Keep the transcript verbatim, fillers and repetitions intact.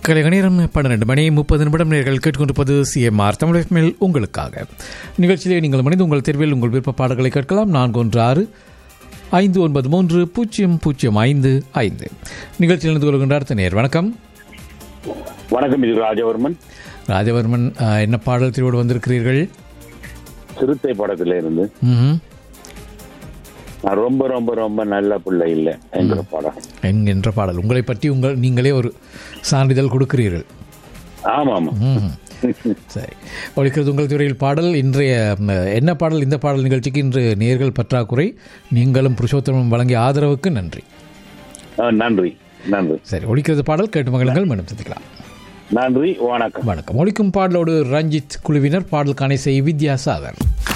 கலைக நேரம் பன்னிரண்டு மணி முப்பது நிமிடம் நேர்கள் கேட்டுக்கொண்டிருப்பது சிஎம்ஆர் தமிழ் மேல் உங்களுக்காக நிகழ்ச்சியிலே நீங்கள் மனித உங்கள் தேர்வில் உங்கள் விருப்ப பாடல்களை கேட்கலாம். நான்கு ஒன்று ஆறு ஐந்து ஒன்பது மூன்று பூஜ்ஜியம் பூஜ்ஜியம் ஐந்து ஐந்து. நிகழ்ச்சியில் இருந்து கொள்கின்ற அடுத்த நேர். வணக்கம். வணக்கம், இது ராஜவர்மன். ராஜவர்மன், என்ன பாடல் திருவோடு வந்திருக்கிறீர்கள்? சிறுத்தை படத்துல இருந்து ரொம்ப ரொம்ப ரொம்ப நல்ல பிள்ளை இல்லை என்கிற பாடல். என்கின்ற பாடல் உங்களை பற்றி உங்கள் நீங்களே ஒரு சான்றிதழ் கொடுக்கிறீர்கள். ஆமா ஆமா. சரி, ஒழிக்கிறது உங்கள் துறையில் பாடல். இன்றைய என்ன பாடல்? இந்த பாடல் நிகழ்ச்சிக்கு இன்று நேர்கள் பற்றாக்குறை. நீங்களும் புருஷோத்தமம் வழங்கிய ஆதரவுக்கு நன்றி. நன்றி நன்றி. சரி, ஒழிக்கிறது பாடல் கேட்டு மகளுங்கள். மீண்டும் சந்திக்கலாம். நன்றி, வணக்கம். வணக்கம். ஒழிக்கும் பாடலோடு ரஞ்சித் குழுவினர் பாடலுக்கான இசை வித்யாசாகர்.